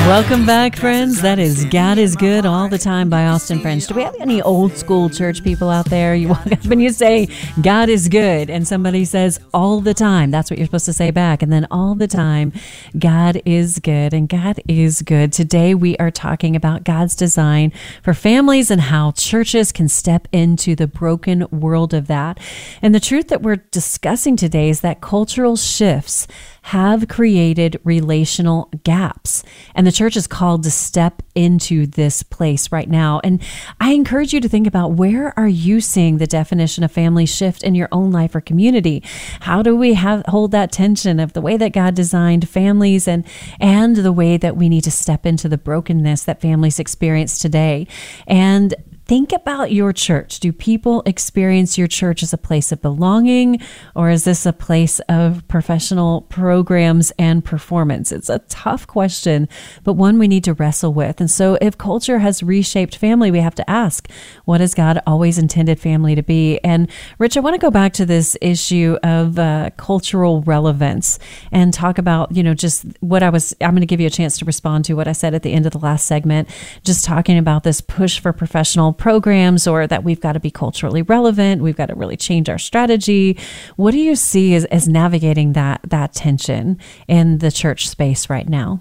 Welcome back, friends. That is God is Good All the Time by Austin French. Do we have any old school church people out there? You walk up and you say, God is good, and somebody says, all the time. That's what you're supposed to say back. And then all the time, God is good, and God is good. Today, we are talking about God's design for families and how churches can step into the broken world of that. And the truth that we're discussing today is that cultural shifts have created relational gaps. And the church is called to step into this place right now. And I encourage you to think about, where are you seeing the definition of family shift in your own life or community? How do we hold that tension of the way that God designed families and the way that we need to step into the brokenness that families experience today? And think about your church. Do people experience your church as a place of belonging, or is this a place of professional programs and performance? It's a tough question, but one we need to wrestle with. And so if culture has reshaped family, we have to ask, what has God always intended family to be? And Rich, I want to go back to this issue of cultural relevance and talk about, just what I'm going to give you a chance to respond to what I said at the end of the last segment, just talking about this push for professional programs, or that we've got to be culturally relevant. We've got to really change our strategy. What do you see as navigating that tension in the church space right now?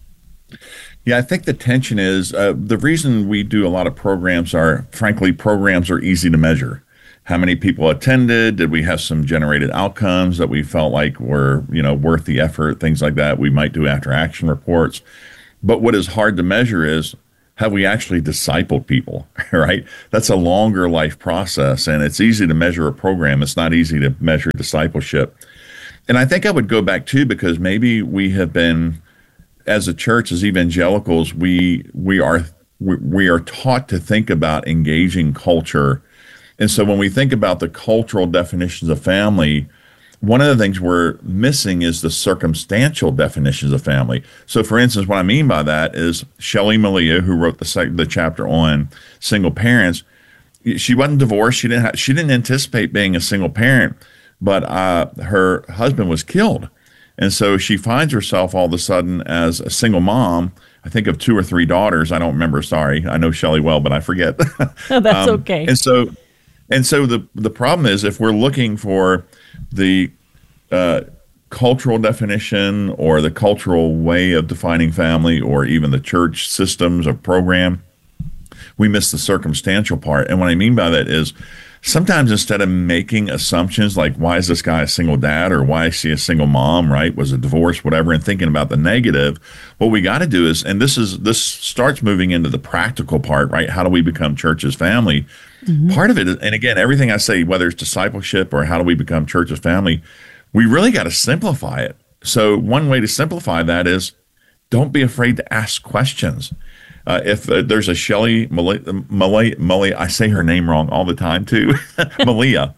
Yeah, I think the tension is the reason we do a lot of programs are, frankly, programs are easy to measure. How many people attended? Did we have some generated outcomes that we felt like were, worth the effort? Things like that. We might do after action reports. But what is hard to measure is, have we actually discipled people, right? That's a longer life process, and it's easy to measure a program. It's not easy to measure discipleship. And I think I would go back too, because maybe we have been, as a church, as evangelicals, we are taught to think about engaging culture. And so when we think about the cultural definitions of family, one of the things we're missing is the circumstantial definitions of family. So, for instance, what I mean by that is Shelley Malia, who wrote the chapter on single parents, she wasn't divorced. She didn't anticipate being a single parent, but her husband was killed, and so she finds herself all of a sudden as a single mom. I think of 2 or 3 daughters. I don't remember. Sorry, I know Shelley well, but I forget. That's okay. And so the problem is, if we're looking for the cultural definition or the cultural way of defining family, or even the church systems or program, we miss the circumstantial part. And what I mean by that is, sometimes instead of making assumptions like, why is this guy a single dad, or why is she a single mom, right? Was a divorce, whatever, and thinking about the negative, what we got to do is, and this starts moving into the practical part, right? How do we become church as family? Mm-hmm. Part of it, and again, everything I say, whether it's discipleship or how do we become church as family, we really got to simplify it. So one way to simplify that is, don't be afraid to ask questions. If there's a Shelley Malia, I say her name wrong all the time too, Malia.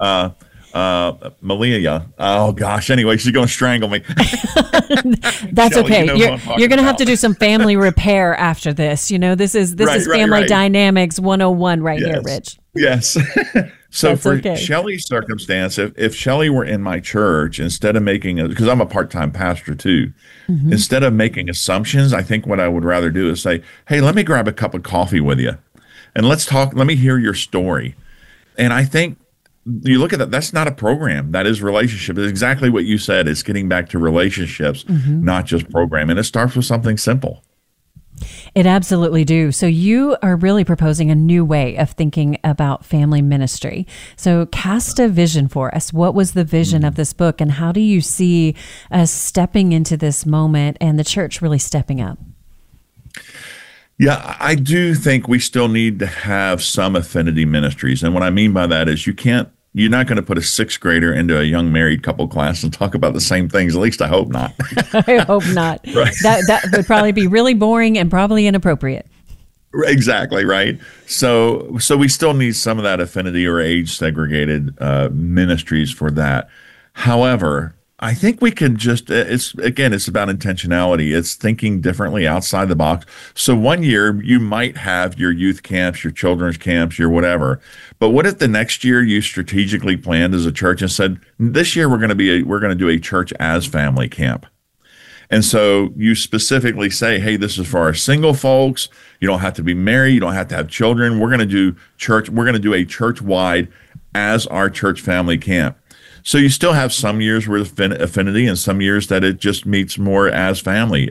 Malia. Oh gosh. Anyway, she's going to strangle me. That's Shelley, okay. You're going to have to do some family repair after this. This is family dynamics 101 right here, Rich. Yes. So that's for okay. Shelley's circumstance, if Shelley were in my church, instead of making because I'm a part-time pastor too, mm-hmm. instead of making assumptions, I think what I would rather do is say, hey, let me grab a cup of coffee with you and let's talk. Let me hear your story. And I think you look at that, that's not a program. That is relationship. It's exactly what you said. It's getting back to relationships, mm-hmm. not just program. And it starts with something simple. It absolutely do. So you are really proposing a new way of thinking about family ministry. So cast a vision for us. What was the vision of this book, and how do you see us stepping into this moment and the church really stepping up? Yeah, I do think we still need to have some affinity ministries. And what I mean by that is you're not going to put a 6th grader into a young married couple class and talk about the same things. At least I hope not. I hope not. Right. That would probably be really boring and probably inappropriate. Exactly, right. So we still need some of that affinity or age segregated ministries for that. However, I think we can just, it's about intentionality. It's thinking differently outside the box. So one year you might have your youth camps, your children's camps, your whatever. But what if the next year you strategically planned as a church and said, this year we're going to do a church as family camp. And so you specifically say, hey, this is for our single folks. You don't have to be married. You don't have to have children. We're going to do church. We're going to do a church-wide as our church family camp. So you still have some years with affinity and some years that it just meets more as family.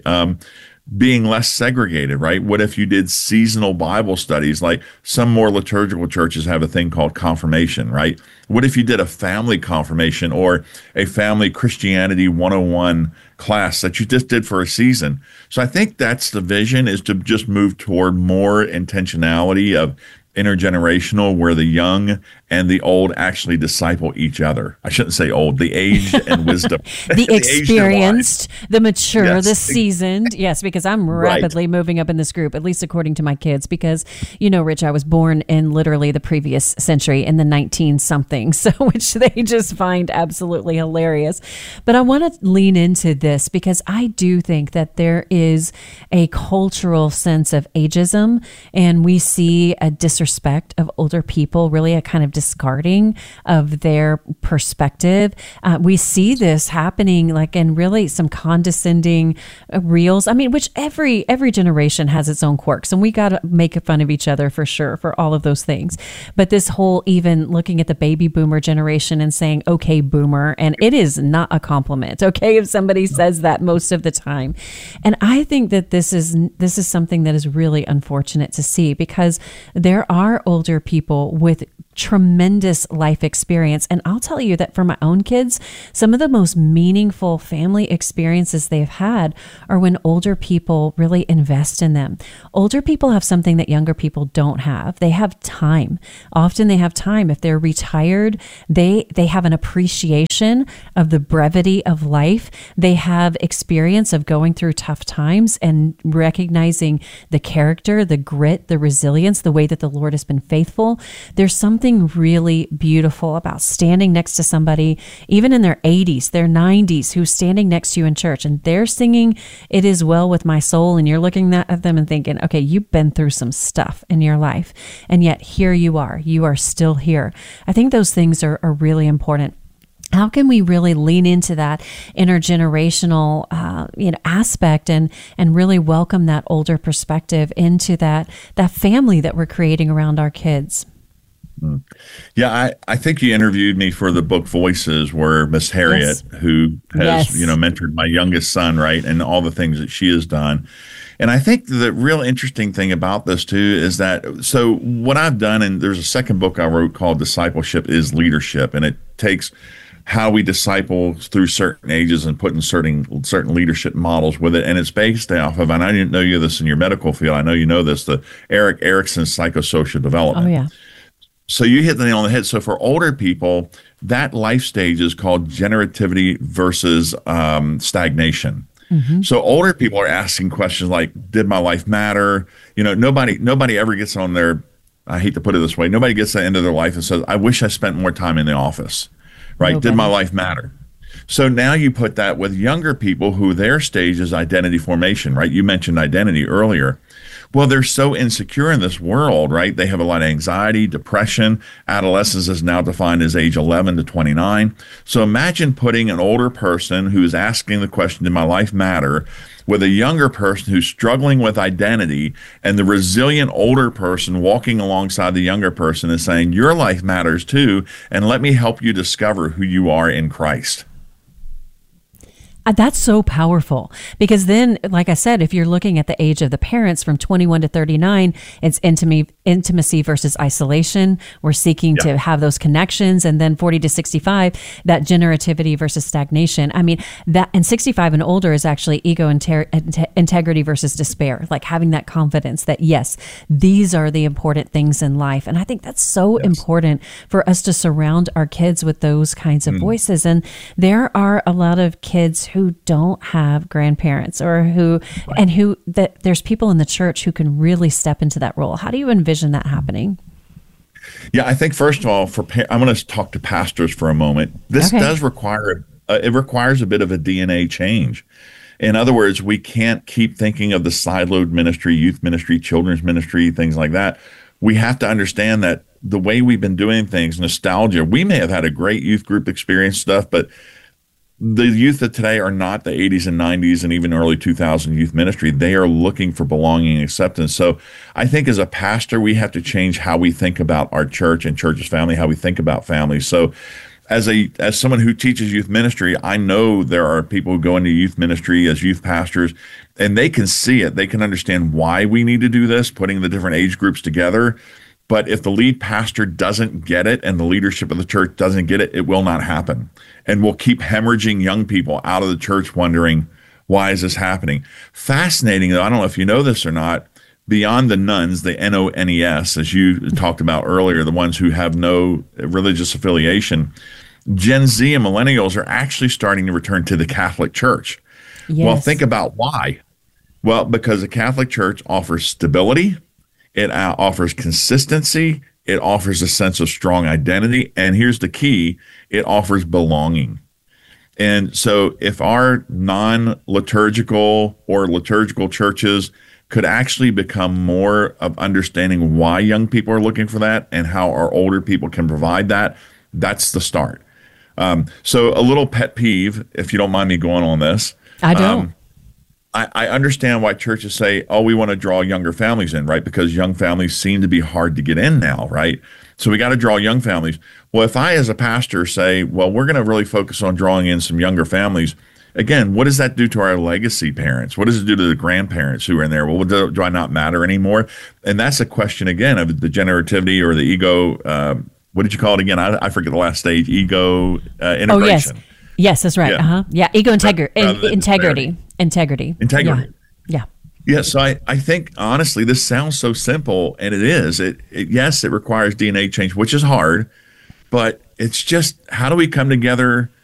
Being less segregated, right? What if you did seasonal Bible studies? Like some more liturgical churches have a thing called confirmation, right? What if you did a family confirmation or a family Christianity 101 class that you just did for a season? So I think that's the vision, is to just move toward more intentionality of intergenerational, where the young and the old actually disciple each other. I shouldn't say old, the aged and wisdom. The experienced, the mature, yes. the seasoned. Yes, because I'm rapidly moving up in this group, at least according to my kids, because, you know, Rich, I was born in literally the previous century in the 19-something, so which they just find absolutely hilarious. But I want to lean into this because I do think that there is a cultural sense of ageism, and we see a disrespect of older people, really a kind of discarding of their perspective. We see this happening like in really some condescending reels. I mean, which every generation has its own quirks, and we got to make fun of each other for sure for all of those things. But this whole even looking at the baby boomer generation and saying, okay, boomer, and it is not a compliment, okay, if somebody says that most of the time. And I think that this is something that is really unfortunate to see, because there are older people with tremendous life experience. And I'll tell you that for my own kids, some of the most meaningful family experiences they've had are when older people really invest in them. Older people have something that younger people don't have. They have time. Often they have time. If they're retired, they have an appreciation of the brevity of life. They have experience of going through tough times and recognizing the character, the grit, the resilience, the way that the Lord has been faithful. There's something really beautiful about standing next to somebody, even in their 80s, their 90s, who's standing next to you in church and they're singing "It Is Well With My Soul," and you're looking at them and thinking, okay, you've been through some stuff in your life, and yet here you are still here. I think those things are really important. How can we really lean into that intergenerational, aspect and really welcome that older perspective into that family that we're creating around our kids? Yeah, I think you interviewed me for the book Voices, where Miss Harriet, who has, mentored my youngest son, right, and all the things that she has done. And I think the real interesting thing about this too is that, so what I've done, and there's a second book I wrote called Discipleship is Leadership, and it takes how we disciple through certain ages and putting certain leadership models with it. And it's based off of, and I didn't know you this in your medical field, I know you know this, the Erik Erikson psychosocial development. Oh, yeah. So you hit the nail on the head. So for older people, that life stage is called generativity versus stagnation. Mm-hmm. So older people are asking questions like, did my life matter? Nobody ever gets on their, I hate to put it this way, nobody gets to the end of their life and says, I wish I spent more time in the office, right? Nobody. Did my life matter? So now you put that with younger people who their stage is identity formation, right? You mentioned identity earlier. Well, they're so insecure in this world, right? They have a lot of anxiety, depression. Adolescence is now defined as age 11 to 29. So imagine putting an older person who's asking the question, did my life matter, with a younger person who's struggling with identity, and the resilient older person walking alongside the younger person and saying, your life matters too, and let me help you discover who you are in Christ. That's so powerful, because then, like I said, if you're looking at the age of the parents from 21 to 39, it's intimacy versus isolation. We're seeking to have those connections. And then 40 to 65, that generativity versus stagnation. I mean, that, and 65 and older is actually ego integrity versus despair, like having that confidence that, yes, these are the important things in life. And I think that's so important for us to surround our kids with those kinds of voices. And there are a lot of kids who don't have grandparents, or there's people in the church who can really step into that role. How do you envision that happening? Yeah, I think first of all, I'm going to talk to pastors for a moment. This does require, it requires a bit of a DNA change. In other words, we can't keep thinking of the siloed ministry, youth ministry, children's ministry, things like that. We have to understand that the way we've been doing things, nostalgia, we may have had a great youth group experience stuff, but the youth of today are not the 80s and 90s and even early 2000 youth ministry. They are looking for belonging and acceptance. So I think as a pastor, we have to change how we think about our church and church's family, how we think about families. So as someone who teaches youth ministry, I know there are people who go into youth ministry as youth pastors, and they can see it. They can understand why we need to do this, putting the different age groups together. But if the lead pastor doesn't get it and the leadership of the church doesn't get it, it will not happen. And we'll keep hemorrhaging young people out of the church wondering, why is this happening? Fascinating, though, I don't know if you know this or not, beyond the nones, the NONES, as you talked about earlier, the ones who have no religious affiliation, Gen Z and millennials are actually starting to return to the Catholic Church. Yes. Well, think about why. Well, because the Catholic Church offers stability, it offers consistency, it offers a sense of strong identity, and here's the key, it offers belonging. And so if our non-liturgical or liturgical churches could actually become more of understanding why young people are looking for that and how our older people can provide that, that's the start. So a little pet peeve, if you don't mind me going on this. I don't. I understand why churches say, oh, we want to draw younger families in, right? Because young families seem to be hard to get in now, right? So we got to draw young families. Well, if I, as a pastor, say, well, we're going to really focus on drawing in some younger families, again, what does that do to our legacy parents? What does it do to the grandparents who are in there? Well, do I not matter anymore? And that's a question, again, of the generativity or the ego. What did you call it again? I forget the last stage, ego integration. Oh, yes. Yes, that's right. Yeah. Yeah, ego integrity. Integrity. Integrity. Yeah. Yeah, so I think, honestly, this sounds so simple, and it is. Yes, it requires DNA change, which is hard, but it's just, how do we come together